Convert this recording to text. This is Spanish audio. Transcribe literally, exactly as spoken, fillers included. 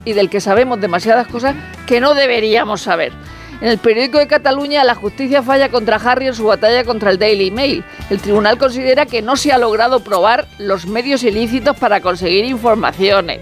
y del que sabemos demasiadas cosas que no deberíamos saber. En el periódico de Cataluña, la justicia falla contra Harry en su batalla contra el Daily Mail. El tribunal considera que no se ha logrado probar los medios ilícitos para conseguir informaciones.